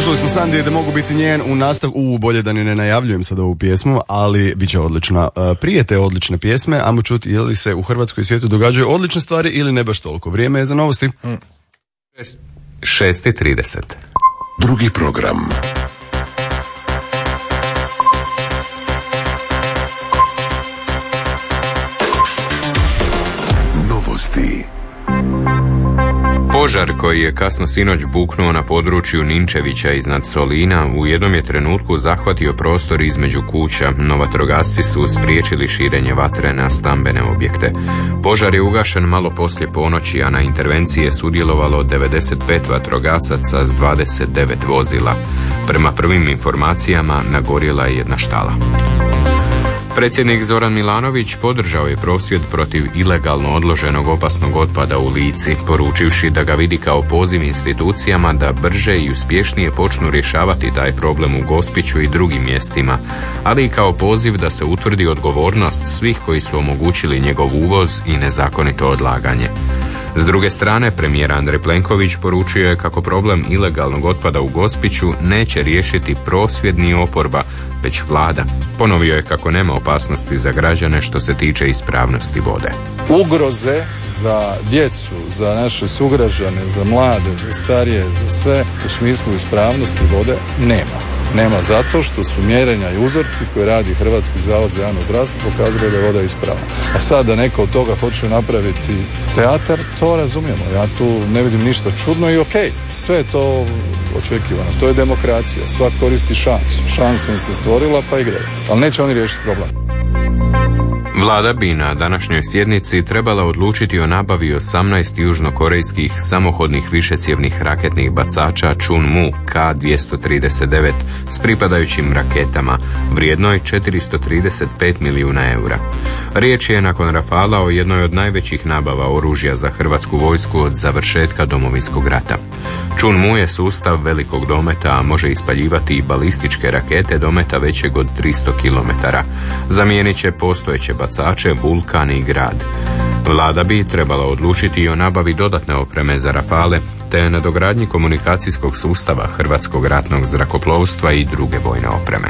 Slušali smo Sandi da mogu biti njen u nastavku, bolje da ni ne najavljujem sad ovu pjesmu, ali bit će odlična. Prije te odlične pjesme, ajmo čuti je li se u Hrvatskoj i svijetu događaju odlične stvari ili ne baš toliko. Vrijeme je za novosti. 6:30. Drugi program. Novosti. Požar koji je kasno sinoć buknuo na području Ninčevića iznad Solina u jednom je trenutku zahvatio prostor između kuća, no vatrogasci su spriječili širenje vatre na stambene objekte. Požar je ugašen malo poslije ponoći, a na intervenciji je sudjelovalo 95 vatrogasaca s 29 vozila. Prema prvim informacijama nagorjela je jedna štala. Predsjednik Zoran Milanović podržao je prosvjed protiv ilegalno odloženog opasnog otpada u Lici, poručivši da ga vidi kao poziv institucijama da brže i uspješnije počnu rješavati taj problem u Gospiću i drugim mjestima, ali i kao poziv da se utvrdi odgovornost svih koji su omogućili njegov uvoz i nezakonito odlaganje. S druge strane, premijer Andrej Plenković poručio je kako problem ilegalnog otpada u Gospiću neće riješiti prosvjed ni oporba, već vlada. Ponovio je kako nema opasnosti za građane što se tiče ispravnosti vode. Ugroze za djecu, za naše sugrađane, za mlade, za starije, za sve u smislu ispravnosti vode nema zato što su mjerenja i uzorci koje radi Hrvatski zavod za javno zdravstvo pokazali da je voda ispravna. A sad da neko od toga hoće napraviti teatar, to razumijemo. Ja tu ne vidim ništa čudno i okej, sve je to očekivano. To je demokracija, svak koristi šansu. Šansa im se stvorila pa igraju. Ali neće oni riješiti problem. Vlada bi na današnjoj sjednici trebala odlučiti o nabavi 18 južnokorejskih samohodnih višecjevnih raketnih bacača Chunmu K-239 s pripadajućim raketama, vrijednoj 435 milijuna eura. Riječ je nakon Rafala o jednoj od najvećih nabava oružja za hrvatsku vojsku od završetka Domovinskog rata. Chunmu je sustav velikog dometa, a može ispaljivati i balističke rakete dometa većeg od 300 km. Zamijenit će postojeće bacače Vulkan i Grad. Vlada bi trebala odlučiti i o nabavi dodatne opreme za Rafale, te nadogradnji komunikacijskog sustava Hrvatskog ratnog zrakoplovstva i druge vojne opreme.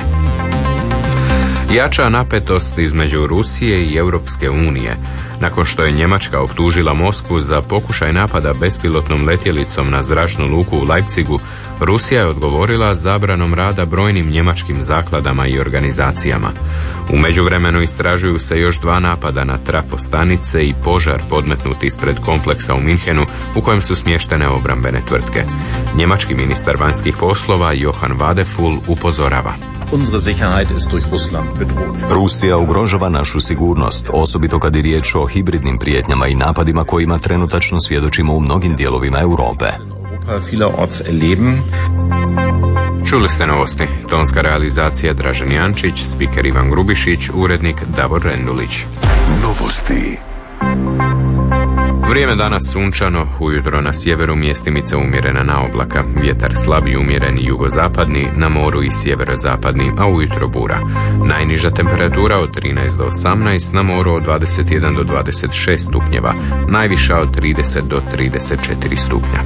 Jača napetost između Rusije i Europske unije. Nakon što je Njemačka optužila Moskvu za pokušaj napada bespilotnom letjelicom na zračnu luku u Leipzigu, Rusija je odgovorila zabranom rada brojnim njemačkim zakladama i organizacijama. U međuvremenu istražuju se još 2 napada na trafostanice i požar podmetnut ispred kompleksa u Minhenu u kojem su smještene obrambene tvrtke. Njemački ministar vanjskih poslova Johann Wadefull upozorava. Unsere Sicherheit ist durch Russland bedroht. Rusija ugrožava našu sigurnost, osobito kad je riječ o hibridnim prijetnjama i napadima kojima trenutačno svjedočimo u mnogim dijelovima Europe. Čuli ste novosti. Tonska realizacija Dražen Jančić, spiker Ivan Grubišić, urednik Davor Rendulić. Novosti. Vrijeme danas sunčano, ujutro na sjeveru mjestimice umjerena na oblaka, vjetar slab i umjereni jugozapadni, na moru i sjeverozapadni, a ujutro bura. Najniža temperatura od 13 do 18, na moru od 21 do 26 stupnjeva, najviša od 30 do 34 stupnja.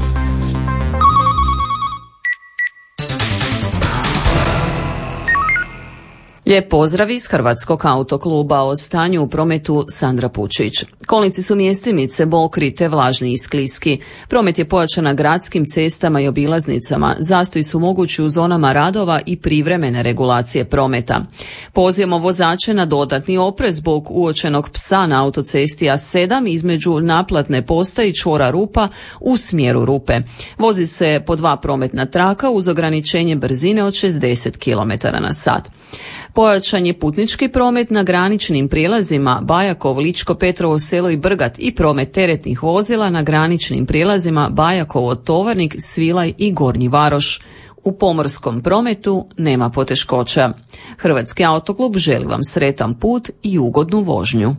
Lijep pozdrav iz Hrvatskog autokluba. O stanju u prometu Sandra Pučić. Kolnici su mjestimice mokri te vlažni i skliski. Promet je pojačan na gradskim cestama i obilaznicama. Zastoji su mogući u zonama radova i privremene regulacije prometa. Pozivamo vozače na dodatni oprez zbog uočenog psa na autocesti A7 između naplatne postaje i čvora Rupa u smjeru Rupe. Vozi se po 2 prometna traka uz ograničenje brzine od 60 km/h. Pojačan je putnički promet na graničnim prijelazima Bajakov, Ličko, Petrovo Selo i Brgat i promet teretnih vozila na graničnim prijelazima Bajakovo, Tovarnik, Svilaj i Gornji Varoš. U pomorskom prometu nema poteškoća. Hrvatski autoklub želi vam sretan put i ugodnu vožnju.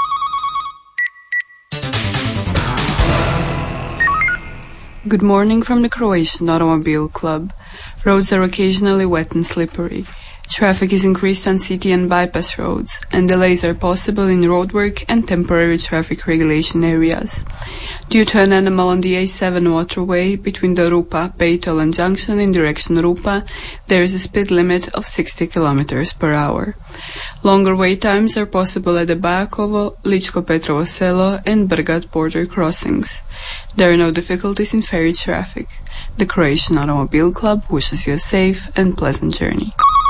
Good morning from the Croatian Automobile Club. Roads are occasionally wet and slippery. Traffic is increased on city and bypass roads, and delays are possible in roadwork and temporary traffic regulation areas. Due to an animal on the A7 waterway between the Rupa-Peitolan junction in direction Rupa, there is a speed limit of 60 km per hour. Longer wait times are possible at the Bajakovo, Ličko-Petrovo Selo and Brgat border crossings. There are no difficulties in ferry traffic. The Croatian Automobile Club wishes you a safe and pleasant journey.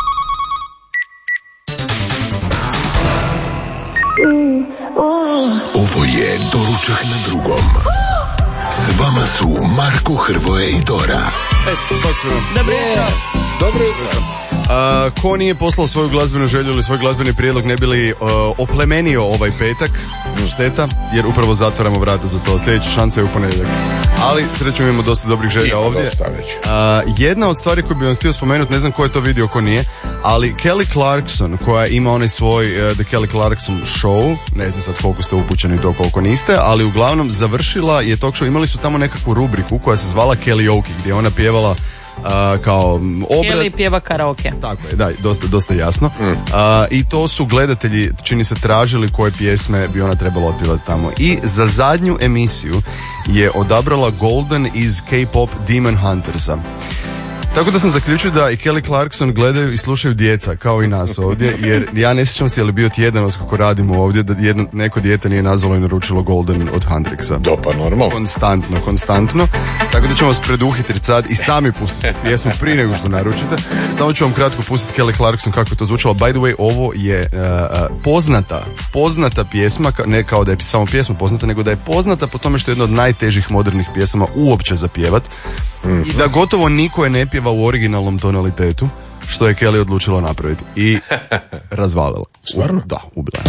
Ovo je Doručak na drugom. S vama su Marko, Hrvoje i Dora. Dobro jutro. Ko nije poslao svoju glazbenu želju ili svoj glazbeni prijedlog ne bi li oplemenio ovaj petak, šteta, jer upravo zatvaramo vrata za to. Sljedeća šansa je u ponedjeljak. Ali srećom imamo dosta dobrih želja ovdje. Jedna od stvari koju bih vam htio spomenuti, ne znam ko je to vidio, ko nije, ali Kelly Clarkson koja ima onaj svoj The Kelly Clarkson Show, ne znam sad koliko ste upućeni to, koliko niste, ali uglavnom završila je talk show, imali su tamo nekakvu rubriku koja se zvala Kellyoke, gdje je ona pjevala kao obrad. Kelly pjeva karaoke. Tako je, da, dosta jasno. I to su gledatelji, čini se, tražili koje pjesme bi ona trebala otpjevati tamo. I za zadnju emisiju je odabrala Golden iz K-pop Demon Huntersa. Tako da sam zaključio da i Kelly Clarkson gledaju i slušaju djeca, kao i nas ovdje, jer ja ne sjećam se je li bio tjedan od kako radimo ovdje da neko dijete nije nazvalo i naručilo Golden od Hendrixa. Da, pa normalno. Konstantno. Tako da ćemo vas preduhitriti sad i sami pustiti pjesmu prije nego što naručite. Samo ću vam kratko pustiti Kelly Clarkson kako je to zvučalo. By the way, ovo je poznata pjesma, ne kao da je samo pjesma poznata, nego da je poznata po tome što je jedna od najtežih modernih pjesama uopće za pjevat. I da gotovo niko je ne pjeva u originalnom tonalitetu, što je Kelly odlučila napraviti. I razvalila. Stvarno? Da, ubila.